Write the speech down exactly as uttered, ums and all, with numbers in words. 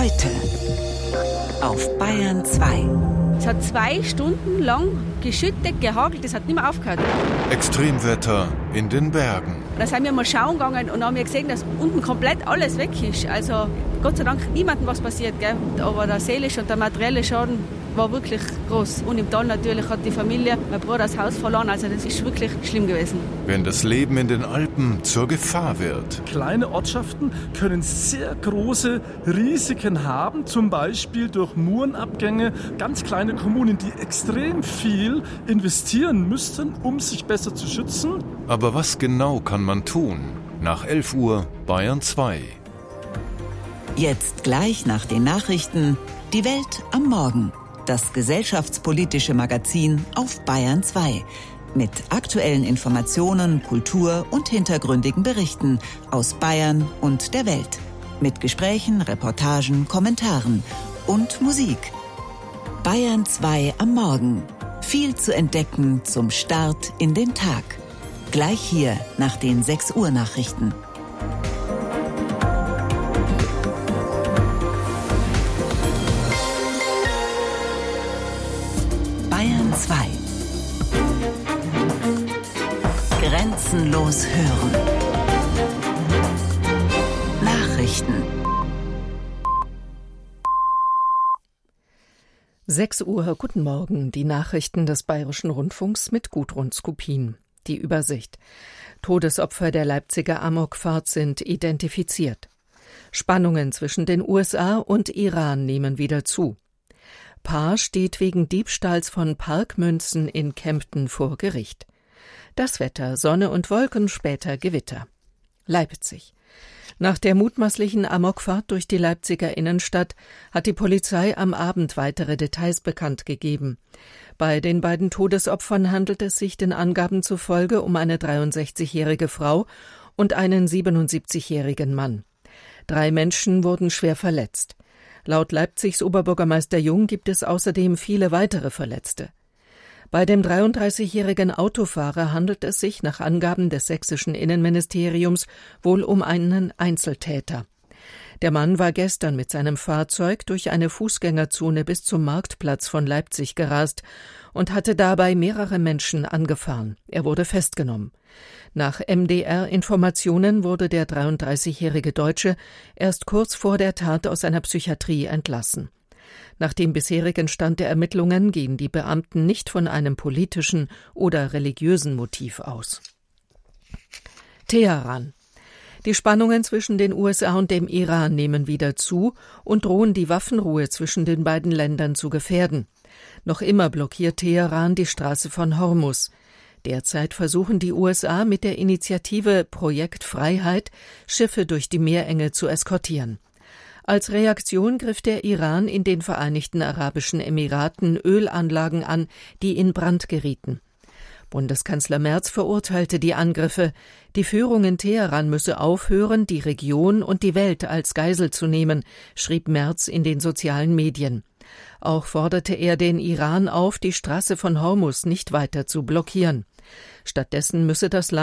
Heute auf Bayern zwei. Es hat zwei Stunden lang geschüttet, gehagelt, es hat nicht mehr aufgehört. Extremwetter in den Bergen. Da sind wir mal schauen gegangen und haben wir gesehen, dass unten komplett alles weg ist. Also Gott sei Dank niemandem was passiert, gell? Aber der seelische und der materielle Schaden war wirklich groß. Und im Tal natürlich hat die Familie, mein Bruder, das Haus verloren. Also das ist wirklich schlimm gewesen. Wenn das Leben in den Alpen zur Gefahr wird. Kleine Ortschaften können sehr große Risiken haben, zum Beispiel durch Murenabgänge. Ganz kleine Kommunen, die extrem viel investieren müssten, um sich besser zu schützen. Aber was genau kann man tun? Nach elf Uhr Bayern zwei. Jetzt gleich nach den Nachrichten die Welt am Morgen. Das gesellschaftspolitische Magazin auf Bayern zwei. Mit aktuellen Informationen, Kultur und hintergründigen Berichten aus Bayern und der Welt. Mit Gesprächen, Reportagen, Kommentaren und Musik. Bayern zwei am Morgen. Viel zu entdecken zum Start in den Tag. Gleich hier nach den sechs Uhr Nachrichten. Bayern zwei. Grenzenlos hören. Nachrichten. sechs Uhr, guten Morgen. Die Nachrichten des Bayerischen Rundfunks mit Gudrun Skupin. Die Übersicht. Todesopfer der Leipziger Amokfahrt sind identifiziert. Spannungen zwischen den U S A und Iran nehmen wieder zu. Paar steht wegen Diebstahls von Parkmünzen in Kempten vor Gericht. Das Wetter, Sonne und Wolken, später Gewitter. Leipzig. Nach der mutmaßlichen Amokfahrt durch die Leipziger Innenstadt hat die Polizei am Abend weitere Details bekannt gegeben. Bei den beiden Todesopfern handelt es sich den Angaben zufolge um eine dreiundsechzigjährige Frau und einen siebenundsiebzigjährigen Mann. Drei Menschen wurden schwer verletzt. Laut Leipzigs Oberbürgermeister Jung gibt es außerdem viele weitere Verletzte. Bei dem dreiunddreißigjährigen Autofahrer handelt es sich nach Angaben des sächsischen Innenministeriums wohl um einen Einzeltäter. Der Mann war gestern mit seinem Fahrzeug durch eine Fußgängerzone bis zum Marktplatz von Leipzig gerast und hatte dabei mehrere Menschen angefahren. Er wurde festgenommen. Nach M D R-Informationen wurde der dreiunddreißigjährige Deutsche erst kurz vor der Tat aus einer Psychiatrie entlassen. Nach dem bisherigen Stand der Ermittlungen gehen die Beamten nicht von einem politischen oder religiösen Motiv aus. Teheran. Die Spannungen zwischen den U S A und dem Iran nehmen wieder zu und drohen die Waffenruhe zwischen den beiden Ländern zu gefährden. Noch immer blockiert Teheran die Straße von Hormuz. Derzeit versuchen die U S A mit der Initiative Projekt Freiheit, Schiffe durch die Meerenge zu eskortieren. Als Reaktion griff der Iran in den Vereinigten Arabischen Emiraten Ölanlagen an, die in Brand gerieten. Bundeskanzler Merz verurteilte die Angriffe. Die Führung in Teheran müsse aufhören, die Region und die Welt als Geisel zu nehmen, schrieb Merz in den sozialen Medien. Auch forderte er den Iran auf, die Straße von Hormuz nicht weiter zu blockieren. Stattdessen müsse das Land